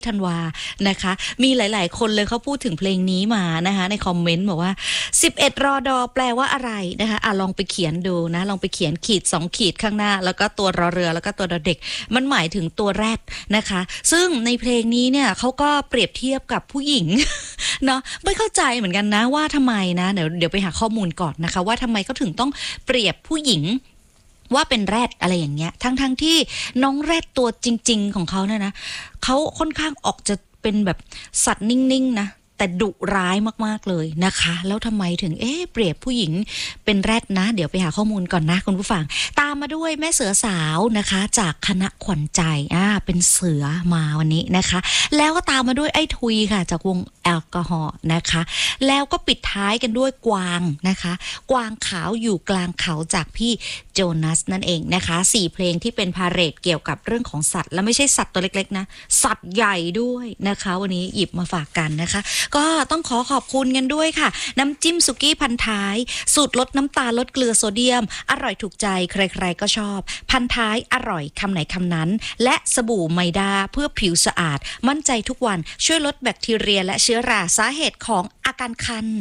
ธันวานะคะมีหลายๆคนเลยเขาพูดถึงเพลงนี้มานะคะในคอมเมนต์บอกว่า11รอดอแปลว่าอะไรนะคะลองไปเขียนดูนะลองไปเขียนขีด2ขีดข้างหน้าแล้วก็ตัวรอเรือแล้วก็ตัวดอเด็กมันหมายถึงตัวแรดนะคะซึ่งในเพลงนี้เนี่ยเขาก็เปรียบเทียบกับผู้หญิง เนาะไม่เข้าใจเหมือนกันนะว่าทำไมนะเดี๋ยวไปหาข้อมูลก่อนนะคะว่าทำไมเขาถึงต้องเปรียบผู้หญิงว่าเป็นแรดอะไรอย่างเงี้ยทั้งที่น้องแรดตัวจริงๆของเขาเนี่ยนะเขาค่อนข้างออกจะเป็นแบบสัตว์นิ่งๆนะแต่ดุร้ายมากๆเลยนะคะแล้วทำไมถึงเปรียบผู้หญิงเป็นแรดนะเดี๋ยวไปหาข้อมูลก่อนนะคุณผู้ฟังตามมาด้วยแม่เสือสาวนะคะจากคณะขวัญใจเป็นเสือมาวันนี้นะคะแล้วก็ตามมาด้วยไอ้ทุยค่ะจากวงแอลกอฮอล์นะคะแล้วก็ปิดท้ายกันด้วยกวางนะคะกวางขาวอยู่กลางเขาจากพี่โจนัสนั่นเองนะคะ4เพลงที่เป็นพาเหรดเกี่ยวกับเรื่องของสัตว์และไม่ใช่สัตว์ตัวเล็กๆนะสัตว์ใหญ่ด้วยนะคะวันนี้หยิบมาฝากกันนะคะก็ต้องขอบคุณกันด้วยค่ะน้ำจิ้มสุกี้พันท้ายสูตรลดน้ำตาลลดเกลือโซเดียมอร่อยถูกใจใครๆก็ชอบพันท้ายอร่อยคำไหนคำนั้นและสบู่ไมด้าเพื่อผิวสะอาดมั่นใจทุกวันช่วยลดแบคทีเรียและเชื้อราสาเหตุของอาการคัน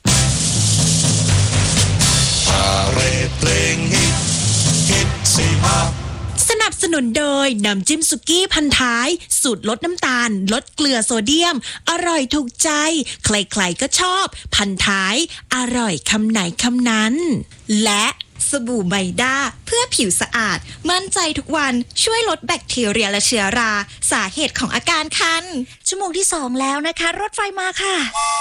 พาเหรดเพลงฮิตสนับสนุนโดยน้ำจิ้มสุกี้พันท้ายสูตรลดน้ำตาลลดเกลือโซเดียมอร่อยถูกใจใครๆก็ชอบพันท้ายอร่อยคำไหนคำนั้นและสบู่ไมด้าเพื่อผิวสะอาดมั่นใจทุกวันช่วยลดแบคทีเรียและเชื้อราสาเหตุของอาการคันชั่วโมงที่2แล้วนะคะรถไฟมาค่ะ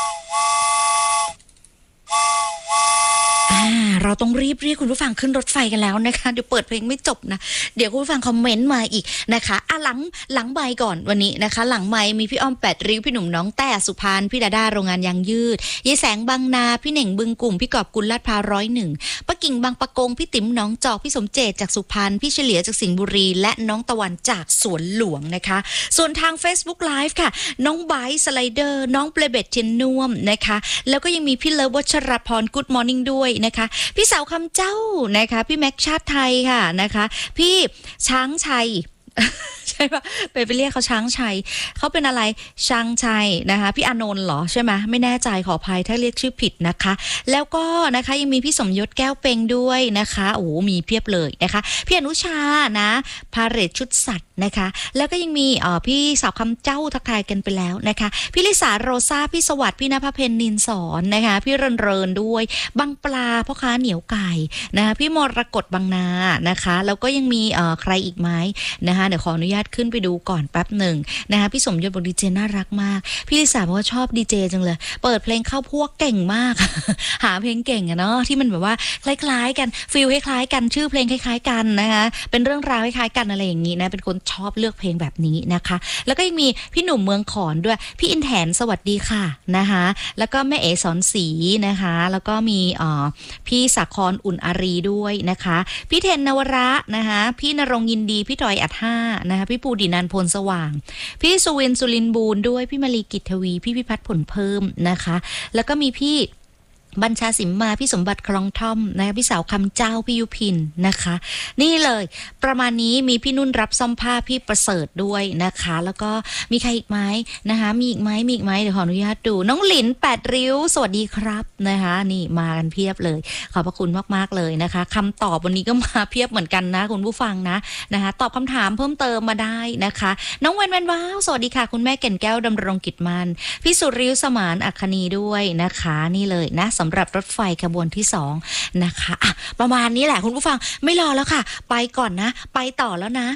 เราต้องรีบเรียกคุณผู้ฟังขึ้นรถไฟกันแล้วนะคะเดี๋ยวเปิดเพลงไม่จบนะเดี๋ยวคุณผู้ฟังคอมเมนต์มาอีกนะคะหลังไมค์ก่อนวันนี้นะคะหลังไมค์มีพี่อ้อม8ริ้วพี่หนุ่มน้องแต่สุพรรณพี่ดาดาโรงงานยางยืดยายแสงบางนาพี่เหน่งบึงกลุ่มพี่กอบกุลลาดพร้าว101ป้ากิ่งบางปะกงพี่ติ๋มน้องจอกพี่สมเจตจากสุพรรณพี่เฉลียจากสิงห์บุรีและน้องตะวันจากสวนหลวงนะคะส่วนทาง Facebook Live ค่ะน้องไบสไลเดอร์น้องเปลเบตเทียนน่วมนะคะแล้วก็ยังมีพี่เลิฟวัชรพรกู๊ดมอร์นิ่งด้วยนะคะพี่สาวคำเจ้านะคะพี่แม็กชาติไทยค่ะนะคะพี่ช้างชัย ใช่ปะไปเรียกเขาช้างชัยเขาเป็นอะไรช้างชัยนะคะพี่อานนท์เหรอใช่ไหมไม่แน่ใจขออภัยถ้าเรียกชื่อผิดนะคะแล้วก็นะคะยังมีพี่สมยศแก้วเปงด้วยนะคะโอ้มีเพียบเลยนะคะพี่อนุชานะพาเหรดชุดสัตว์นะคะแล้วก็ยังมีพี่สาวคำเจ้าทักทายกันไปแล้วนะคะพี่ลิสาโรซาพี่สวัสดิ์พี่ณภเพนนินสอนนะคะพี่เรินด้วยบางปลาพ่อค้าเหนียวไก่นะคะพี่มรกตบางนานะคะแล้วก็ยังมีใครอีกไหมนะคะเดี๋ยวขออนุญาตขึ้นไปดูก่อนแป๊บหนึ่งนะคะพี่สมยศบอกดีเจน่ารักมากพี่ลิสาบอกว่าชอบดีเจจังเลยเปิดเพลงเข้าพวกเก่งมาก หาเพลงเก่งอะเนาะที่มันแบบว่าคล้ายๆกันฟีลคล้ายๆกันชื่อเพลงคล้ายๆกันนะคะเป็นเรื่องราวคล้ายๆกันอะไรอย่างนี้นะเป็นคนชอบเลือกเพลงแบบนี้นะคะแล้วก็ยังมีพี่หนุ่มเมืองขอนด้วยพี่อินแถนสวัสดีค่ะนะคะแล้วก็แม่เอ๋สอนศรีนะคะแล้วก็มีพี่สาครอุ่นอารีด้วยนะคะพี่เทนนวระนะคะพี่นรงค์ยินดีพี่ถอยอัดห้านะคะพี่ปูดินันพลสว่างพี่สุวินสุรินบูรณ์ด้วยพี่มารีกิจทวีพี่พิพัฒน์ผลเพิ่มนะคะแล้วก็มีพี่บัญชาสิมมาพี่สมบัติคลองท่อมนะคะพี่สาวคำเจ้าพี่ยุพินนะคะนี่เลยประมาณนี้มีพี่นุ่นรับซ่อมผ้าพี่ประเสริฐด้วยนะคะแล้วก็มีใครอีกไหมนะคะมีอีกไหมเดี๋ยวขออนุญาตดูน้องหลิน8ริ้วสวัสดีครับนะคะนี่มากันเพียบเลยขอบพระคุณมากๆเลยนะคะคำตอบวันนี้ก็มาเพียบเหมือนกันนะคุณผู้ฟังนะคะตอบคำถามเพิ่มเติมมาได้นะคะน้องเวนว้าวสวัสดีค่ะคุณแม่แก่นแก้วดำรงกิจมันพี่สุริ้วสมานอัคคณีด้วยนะคะนี่เลยนะสำหรับรถไฟขบวนที่2นะคะประมาณนี้แหละคุณผู้ฟังไม่รอแล้วค่ะไปก่อนนะไปต่อแล้วนะ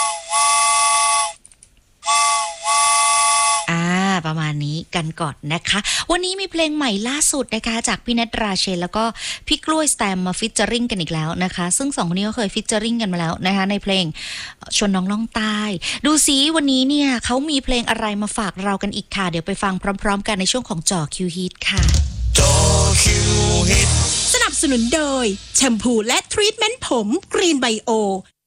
ประมาณนี้กันก่อนนะคะวันนี้มีเพลงใหม่ล่าสุดนะคะจากพี่เนตราเชนแล้วก็พี่กล้วยสแตมมาฟิชเจอริงกันอีกแล้วนะคะซึ่ง2คนนี้ก็เคยฟิชเจอริงกันมาแล้วนะคะในเพลงชวนน้องล่องใต้ดูซิวันนี้เนี่ยเขามีเพลงอะไรมาฝากเรากันอีกค่ะเดี๋ยวไปฟังพร้อมๆกันในช่วงของจ่อคิวฮิตค่ะสนับสนุนโดยแชมพูและทรีทเมนต์ผมกรีนไบโอ